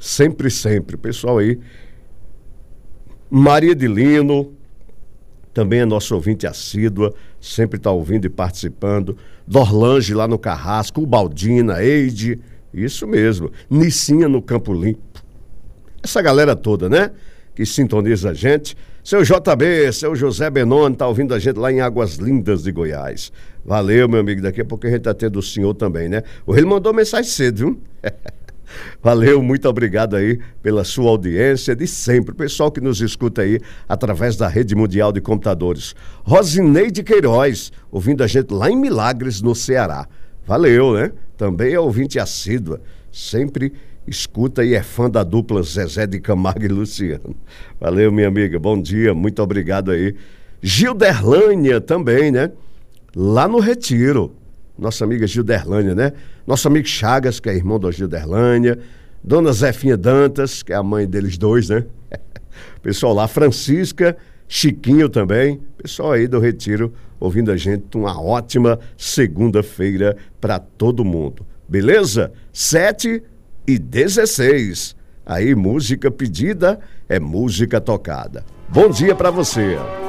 sempre, sempre. O pessoal aí, Maria de Lino, também é nosso ouvinte assídua, sempre está ouvindo e participando. Dorlange lá no Carrasco, Ubaldina, Eide, isso mesmo. Nicinha no Campo Limpo. Essa galera toda, né? Que sintoniza a gente. Seu JB, seu José Benoni, tá ouvindo a gente lá em Águas Lindas de Goiás. Valeu, meu amigo. Daqui a pouco a gente tá tendo o senhor também, né? Ele mandou mensagem cedo, viu? Valeu, muito obrigado aí pela sua audiência de sempre. O pessoal que nos escuta aí através da Rede Mundial de Computadores. Rosineide Queiroz, ouvindo a gente lá em Milagres, no Ceará. Valeu, né? Também é ouvinte assídua. Sempre escuta e é fã da dupla Zezé de Camargo e Luciano. Valeu, minha amiga, bom dia, muito obrigado aí. Gilderlânia também, né? Lá no Retiro, nossa amiga Gilderlânia, né? Nosso amigo Chagas, que é irmão da Gilderlânia. Dona Zefinha Dantas, que é a mãe deles dois, né? Pessoal lá, Francisca, Chiquinho também. Pessoal aí do Retiro, ouvindo a gente. Uma ótima segunda-feira para todo mundo. Beleza? 7h16. Aí, música pedida é música tocada. Bom dia para você.